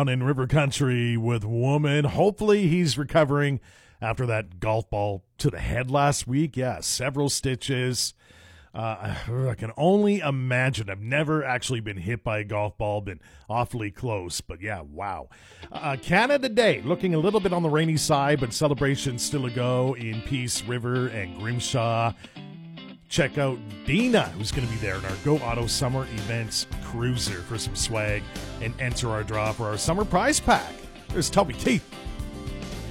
down in River Country with Woman. Hopefully he's recovering after that golf ball to the head last week. Yeah, several stitches. I can only imagine. I've never actually been hit by a golf ball, been awfully close, but yeah, wow. Canada Day, looking a little bit on the rainy side, but celebrations still a go in Peace River and Grimshaw. Check out Dina, who's going to be there in our Go Auto Summer Events Cruiser for some swag and enter our draw for our summer prize pack. There's Toby Keith.